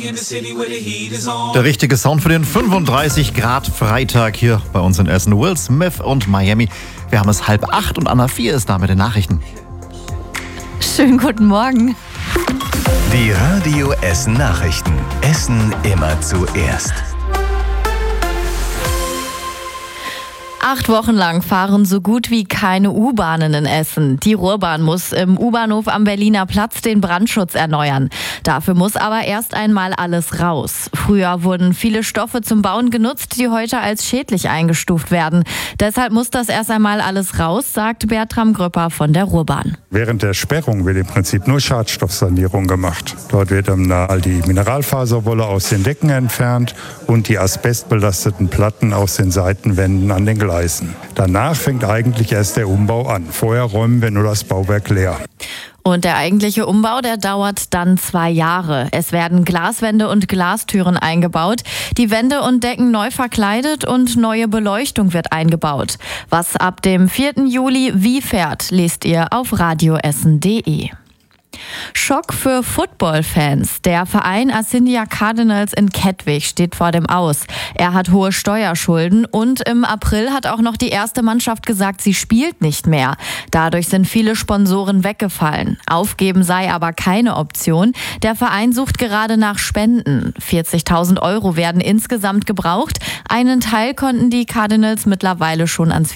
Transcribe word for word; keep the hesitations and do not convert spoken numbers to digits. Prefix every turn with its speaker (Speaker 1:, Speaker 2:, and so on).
Speaker 1: Der richtige Sound für den fünfunddreißig Grad Freitag hier bei uns in Essen. Will Smith und Miami. Wir haben es halb acht und Anna vier ist da mit den Nachrichten.
Speaker 2: Schönen guten Morgen.
Speaker 3: Die Radio Essen Nachrichten. Essen immer zuerst.
Speaker 2: Acht Wochen lang fahren so gut wie keine U-Bahnen in Essen. Die Ruhrbahn muss im U-Bahnhof am Berliner Platz den Brandschutz erneuern. Dafür muss aber erst einmal alles raus. Früher wurden viele Stoffe zum Bauen genutzt, die heute als schädlich eingestuft werden. Deshalb muss das erst einmal alles raus, sagt Bertram Gröpper von der Ruhrbahn.
Speaker 4: Während der Sperrung wird im Prinzip nur Schadstoffsanierung gemacht. Dort wird dann all die Mineralfaserwolle aus den Decken entfernt und die asbestbelasteten Platten aus den Seitenwänden an den Gleisen. Danach fängt eigentlich erst der Umbau an. Vorher räumen wir nur das Bauwerk leer.
Speaker 2: Und der eigentliche Umbau, der dauert dann zwei Jahre. Es werden Glaswände und Glastüren eingebaut, die Wände und Decken neu verkleidet und neue Beleuchtung wird eingebaut. Was ab dem vierten Juli wie fährt, lest ihr auf radioessen punkt de. Schock für Football-Fans. Der Verein Assindia Cardinals in Kettwig steht vor dem Aus. Er hat hohe Steuerschulden und im April hat auch noch die erste Mannschaft gesagt, sie spielt nicht mehr. Dadurch sind viele Sponsoren weggefallen. Aufgeben sei aber keine Option. Der Verein sucht gerade nach Spenden. vierzigtausend Euro werden insgesamt gebraucht. Einen Teil konnten die Cardinals mittlerweile schon ans